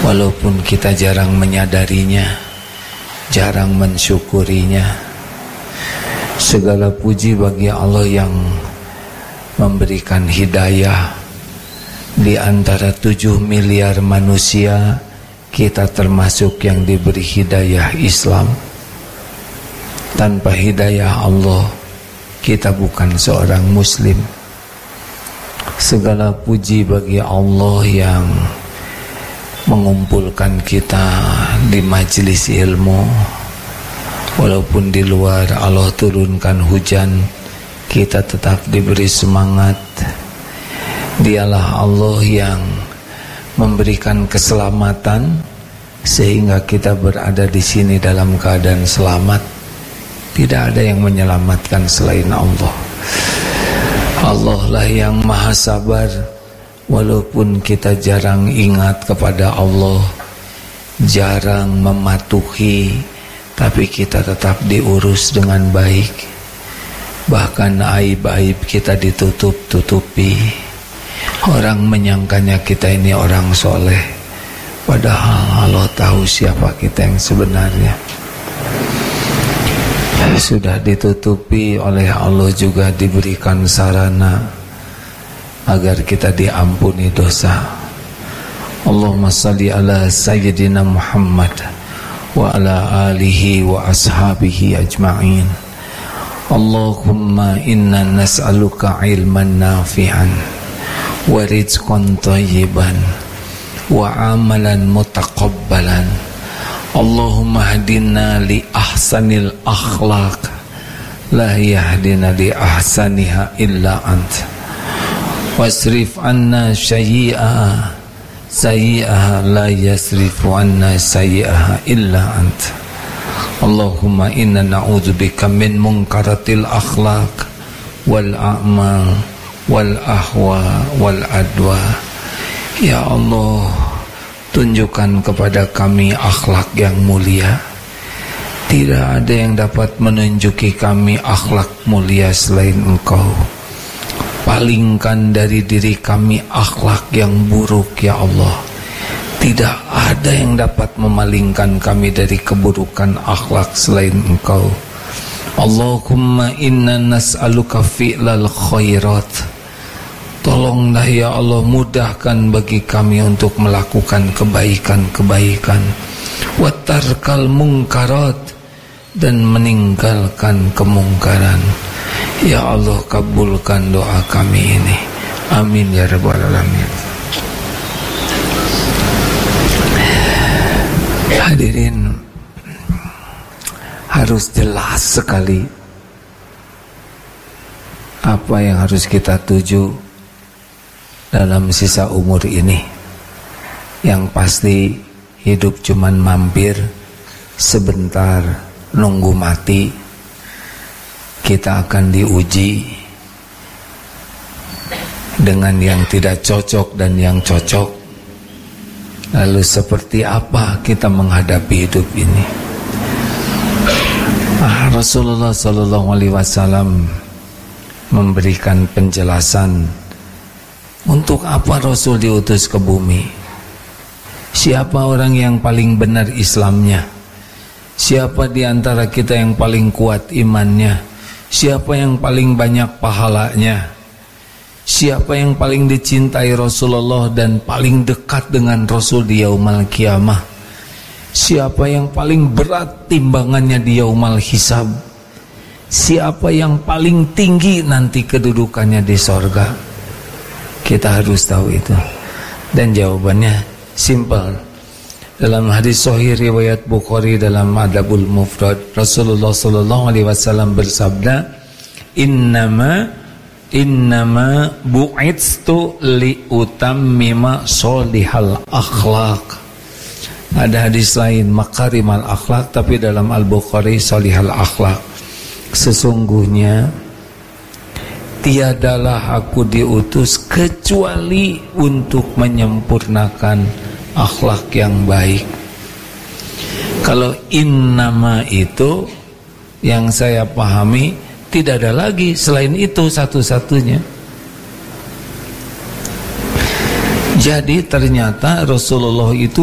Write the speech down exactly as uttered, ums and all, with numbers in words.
walaupun kita jarang menyadarinya, jarang mensyukurinya. Segala puji bagi Allah yang memberikan hidayah. Di antara tujuh miliar manusia, kita termasuk yang diberi hidayah Islam. Tanpa hidayah Allah, kita bukan seorang muslim. Segala puji bagi Allah yang mengumpulkan kita di majelis ilmu. Walaupun di luar Allah turunkan hujan, kita tetap diberi semangat. Dialah Allah yang memberikan keselamatan sehingga kita berada di sini dalam keadaan selamat. Tidak ada yang menyelamatkan selain Allah. Allah lah yang maha sabar. Walaupun kita jarang ingat kepada Allah, jarang mematuhi, tapi kita tetap diurus dengan baik. Bahkan aib-aib kita ditutup-tutupi. Orang menyangkanya kita ini orang soleh, padahal Allah tahu siapa kita yang sebenarnya. Sudah ditutupi oleh Allah, juga diberikan sarana agar kita diampuni dosa. Allahumma salli ala Sayyidina Muhammad wa ala alihi wa ashabihi ajma'in. Allahumma inna nas'aluka ilman nafi'an wa rizqan thayyiban wa amalan mutaqabbalan. Allahumma hadina li ahsanil akhlaq, la yahdina li ahsaniha illa ant. Wasrif anna sayyi'aha, sayyi'aha la yasrifu anna sayyi'aha illa ant. Allahumma inna na'udzubika min munkaratil akhlaq wal a'mal wal ahwa wal adwa. Ya Allah, tunjukkan kepada kami akhlak yang mulia. Tidak ada yang dapat menunjuki kami akhlak mulia selain Engkau. Palingkan dari diri kami akhlak yang buruk, ya Allah. Tidak ada yang dapat memalingkan kami dari keburukan akhlak selain Engkau. Allahumma inna nas'aluka fi'lal khairat. Tolonglah ya Allah, mudahkan bagi kami untuk melakukan kebaikan-kebaikan. Wa tarkal munkarat, dan meninggalkan kemungkaran. Ya Allah, kabulkan doa kami ini. Amin ya rabbal alamin. Hadirin, harus jelas sekali apa yang harus kita tuju dalam sisa umur ini. Yang pasti hidup cuman mampir sebentar, nunggu mati. Kita akan diuji dengan yang tidak cocok dan yang cocok. Lalu seperti apa kita menghadapi hidup ini? Ah, Rasulullah Sallallahu Alaihi Wasallam memberikan penjelasan untuk apa Rasul diutus ke bumi. Siapa orang yang paling benar Islamnya? Siapa di antara kita yang paling kuat imannya? Siapa yang paling banyak pahalanya? Siapa yang paling dicintai Rasulullah dan paling dekat dengan Rasul di yaumul kiamah? Siapa yang paling berat timbangannya di yaumul hisab? Siapa yang paling tinggi nanti kedudukannya di sorga? Kita harus tahu itu. Dan jawabannya simple. Dalam hadis sahih riwayat Bukhari dalam Adabul Mufrad, Rasulullah sallallahu alaihi wasallam bersabda, "Innama innama bu'itstu li utammima sholihal akhlaq." Ada hadis lain makarimal akhlaq, tapi dalam Al-Bukhari sholihal akhlaq. Sesungguhnya tiadalah aku diutus kecuali untuk menyempurnakan akhlak yang baik. Kalau innama itu yang saya pahami, tidak ada lagi selain itu satu-satunya. Jadi ternyata Rasulullah itu